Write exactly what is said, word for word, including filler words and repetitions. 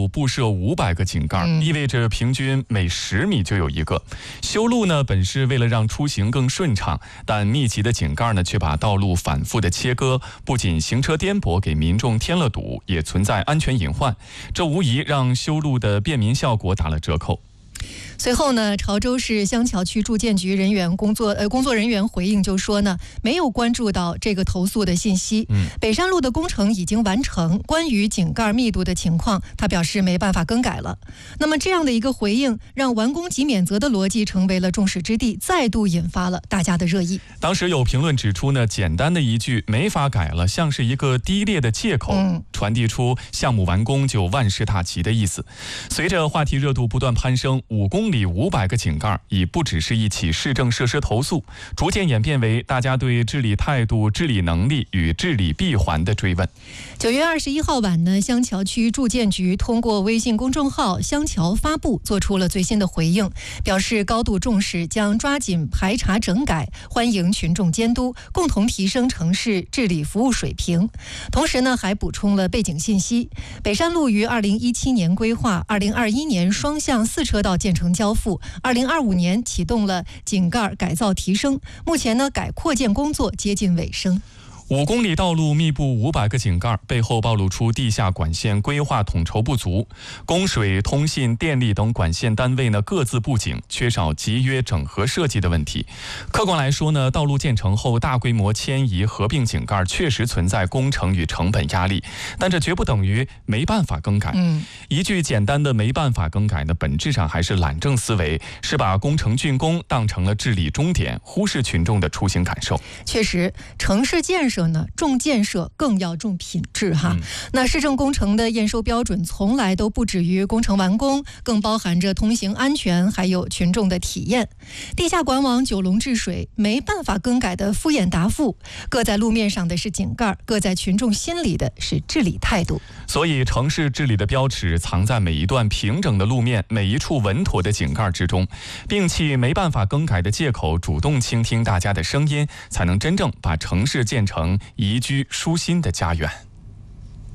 路布设五百个井盖， 嗯、 意味着平均每十米就有一个。修路呢，本是为了让出行更顺畅，但密集的井盖呢，却把道路反复的切割，不仅行车颠簸，给民众添了堵，也存在安全隐患。这无疑让修路的便民效果打了折扣。 随后呢，潮州市香桥区住建局人员工作呃工作人员回应就说呢，没有关注到这个投诉的信息。 嗯， 北山路的工程已经完成，关于井盖密度的情况，他表示没办法更改了。那么这样的一个回应，让完工即免责的逻辑成为了众矢之的，再度引发了大家的热议。 当时有评论指出呢，简单的一句没法改了，像是一个低劣的借口， 嗯、 传递出项目完工就万事大吉的意思。随着话题热度不断攀升，五公里五百个井盖已不只是一起市政设施投诉，逐渐演变为大家对治理态度、治理能力与治理闭环的追问。 九月二十一号晚呢，香桥区住建局通过微信公众号香桥发布做出了最新的回应，表示高度重视，将抓紧排查整改，欢迎群众监督，共同提升城市治理服务水平。同时呢，还补充了背景信息：北山路于二零一七年规划，二零二一年双向四车道建成交付，二零二五年启动了井盖改造提升，目前呢改扩建工作接近尾声。 五公里道路密布五百个井盖，背后暴露出地下管线规划统筹不足，供水、通信、电力等管线单位呢各自布井，缺少集约整合设计的问题。客观来说呢，道路建成后大规模迁移合并井盖确实存在工程与成本压力，但这绝不等于没办法更改。 嗯， 一句简单的没办法更改呢，本质上还是懒政思维，是把工程竣工当成了治理终点，忽视群众的出行感受。 确实，城市建设呢，重建设更要重品质哈。 嗯、 那市政工程的验收标准从来都不止于工程完工，更包含着通行安全，还有群众的体验。地下管网九龙治水没办法更改的敷衍答复，搁在路面上的是井盖，搁在群众心里的是治理态度。 所以，城市治理的标尺藏在每一段平整的路面，每一处稳妥的井盖之中。摒弃没办法更改的借口，主动倾听大家的声音，才能真正把城市建成宜居舒心的家园。